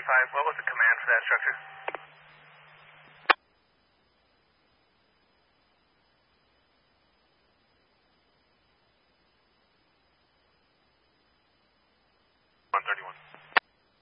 5, what was the command for that structure?